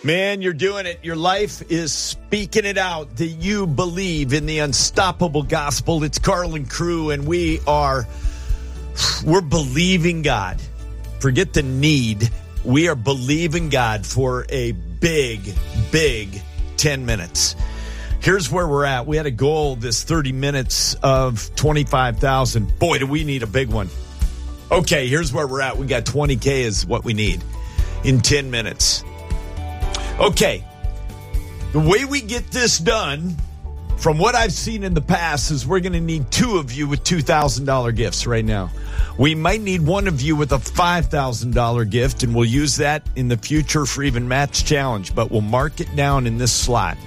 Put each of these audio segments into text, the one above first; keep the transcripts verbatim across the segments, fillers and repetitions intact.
Man, you're doing it. Your life is speaking it out that you believe in the unstoppable gospel. It's Carl and Crew, and we are, we're believing God. Forget the need. We are believing God for a big, big ten minutes. Here's where we're at. We had a goal this thirty minutes of twenty-five thousand. Boy, do we need a big one. Okay, here's where we're at. We got twenty K is what we need in ten minutes. Okay, the way we get this done, from what I've seen in the past, is we're going to need two of you with two thousand dollars gifts right now. We might need one of you with a five thousand dollars gift, and we'll use that in the future for even Matt's challenge, but we'll mark it down in this slot.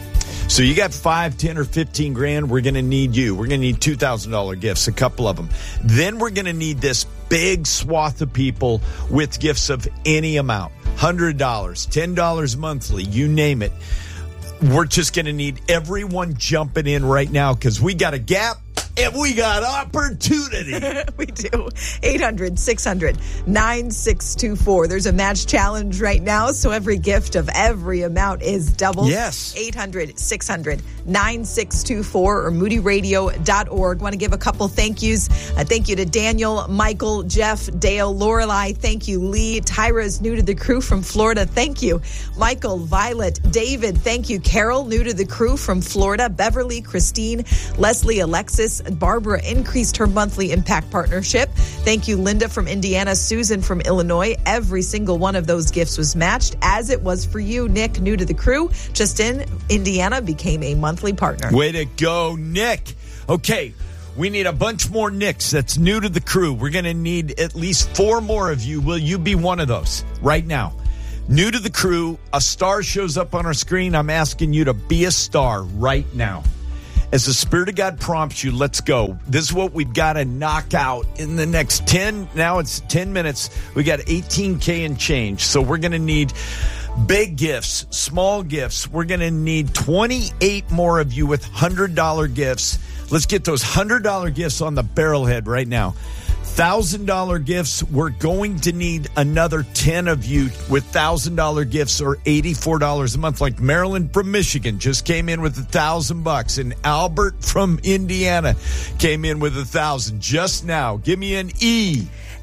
So you got five, ten, or fifteen grand, we're going to need you. We're going to need two thousand dollars gifts, a couple of them. Then we're going to need this big swath of people with gifts of any amount. one hundred dollars, ten dollars monthly, you name it. We're just going to need everyone jumping in right now because we got a gap and we got opportunity. We do. eight hundred, six hundred, nine six two four. There's a match challenge right now, so every gift of every amount is doubled. Yes. eight hundred, six hundred, nine six two four or moody radio dot org. Want to give a couple thank yous. Uh, thank you to Daniel, Michael, Jeff, Dale, Lorelei. Thank you, Lee. Tyra is new to the crew from Florida. Thank you. Michael, Violet, David. Thank you. Carol, new to the crew from Florida. Beverly, Christine, Leslie, Alexis, Barbara increased her monthly impact partnership. Thank you, Linda from Indiana, Susan from Illinois. Every single one of those gifts was matched, as it was for you, Nick, new to the crew. Just in Indiana, became a monthly partner. Way to go, Nick. Okay, we need a bunch more Nicks that's new to the crew. We're going to need at least four more of you. Will you be one of those right now? New to the crew, a star shows up on our screen. I'm asking you to be a star right now. As the Spirit of God prompts you, let's go. This is what we've got to knock out in the next ten. Now it's ten minutes. We got eighteen K and change. So we're going to need big gifts, small gifts. We're going to need twenty-eight more of you with one hundred dollars gifts. Let's get those one hundred dollars gifts on the barrelhead right now. one thousand dollars gifts, we're going to need another ten of you with one thousand dollars gifts or eighty-four dollars a month. Like Marilyn from Michigan just came in with one thousand bucks, and Albert from Indiana came in with one thousand just now. Give me an E.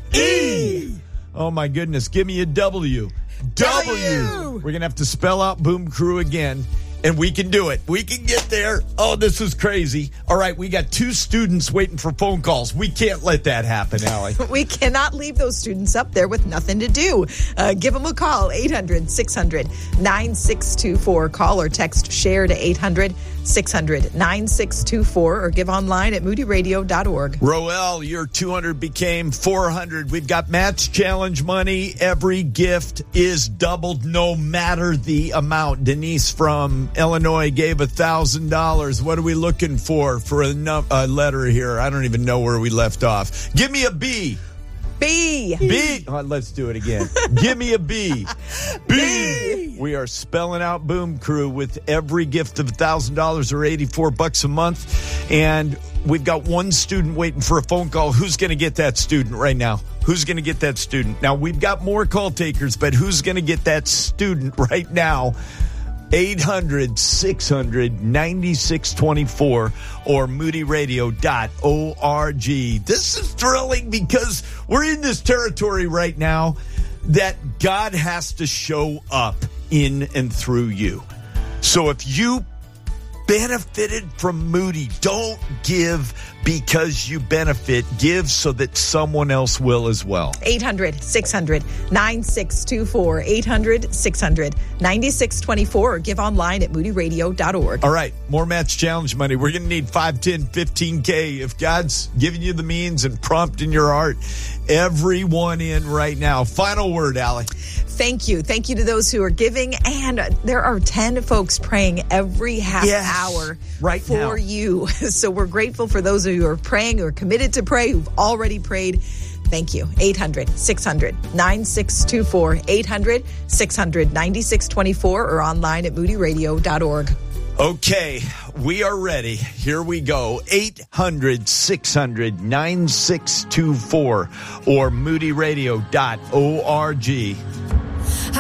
E. Oh, my goodness. Give me a W. W. W. We're going to have to spell out Boom Crew again. And we can do it. We can get there. Oh, this is crazy. All right, we got two students waiting for phone calls. We can't let that happen, Allie. We cannot leave those students up there with nothing to do. Uh, give them a call, eight hundred, six hundred, nine six two four. Call or text SHARE to eight hundred, six hundred, nine six two four or give online at moody radio dot org. Roel, your two hundred became four hundred. We've got match challenge money. Every gift is doubled no matter the amount. Denise from Illinois gave one thousand dollars. What are we looking for for a, num- a letter here? I don't even know where we left off. Give me a B. B. B. Oh, let's do it again. Give me a B. B. B. We are spelling out Boom Crew with every gift of one thousand dollars or eighty-four bucks a month. And we've got one student waiting for a phone call. Who's going to get that student right now? Who's going to get that student? Now, we've got more call takers, but who's going to get that student right now? eight hundred, six hundred, nine six two four or moody radio dot org. This is thrilling because we're in this territory right now that God has to show up in and through you. So if you benefited from Moody, don't give because you benefit. Give so that someone else will as well. eight hundred, six hundred, nine six two four. eight hundred, six hundred, nine six two four or give online at moody radio dot org. All right, more match challenge money. We're going to need five, ten, fifteen K. If God's giving you the means and prompting your heart, everyone in right now. Final word, Allie. Thank you. Thank you to those who are giving. And there are ten folks praying every half yes, hour right for now. you. So we're grateful for those of you who are praying, who are committed to pray, who've already prayed. Thank you. eight hundred, six hundred, nine six two four. eight hundred, six hundred, nine six two four or online at moody radio dot org. Okay, we are ready. Here we go. eight hundred, six hundred, nine six two four or moody radio dot org.